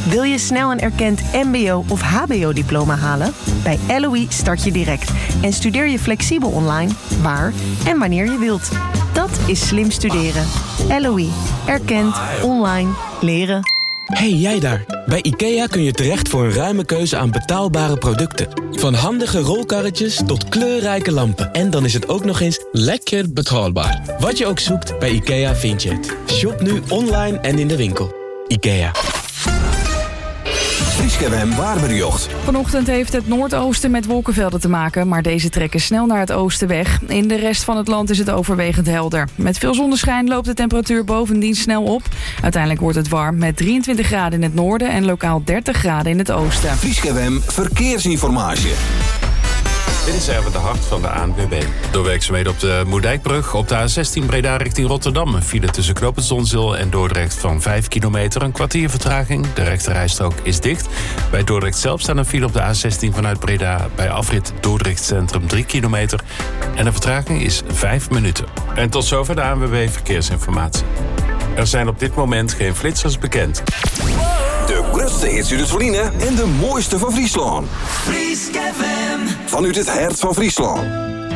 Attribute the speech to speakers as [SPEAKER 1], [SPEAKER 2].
[SPEAKER 1] Wil je snel een erkend mbo- of hbo-diploma halen? Bij LOE start je direct en studeer je flexibel online, waar en wanneer je wilt. Dat is slim studeren. LOE. Erkend. Online. Leren.
[SPEAKER 2] Hey jij daar! Bij IKEA kun je terecht voor een ruime keuze aan betaalbare producten. Van handige rolkarretjes tot kleurrijke lampen. En dan is het ook nog eens lekker betaalbaar. Wat je ook zoekt, bij IKEA vind je het. Shop nu online en in de winkel. IKEA.
[SPEAKER 3] Fries FM Waarmerjocht.
[SPEAKER 4] Vanochtend heeft het noordoosten met wolkenvelden te maken, maar deze trekken snel naar het oosten weg. In de rest van het land is het overwegend helder. Met veel zonneschijn loopt de temperatuur bovendien snel op. Uiteindelijk wordt het warm met 23 graden in het noorden en lokaal 30 graden in het oosten.
[SPEAKER 3] Fries FM Verkeersinformatie.
[SPEAKER 5] Dit is Erwin de Hart van de ANWB. Door werkzaamheden op de Moerdijkbrug op de A16 Breda richting Rotterdam. Een file tussen knooppunt Zonzeel en Dordrecht van 5 kilometer. Een kwartier vertraging. De rechterrijstrook is dicht. Bij Dordrecht zelf staat een file op de A16 vanuit Breda. Bij afrit Dordrecht Centrum 3 kilometer. En de vertraging is 5 minuten. En tot zover de ANWB Verkeersinformatie. Er zijn op dit moment geen flitsers bekend.
[SPEAKER 3] De grootste hits uit het Verliezen en de mooiste van Friesland.
[SPEAKER 6] Fries FM.
[SPEAKER 3] Vanuit het hart van Friesland.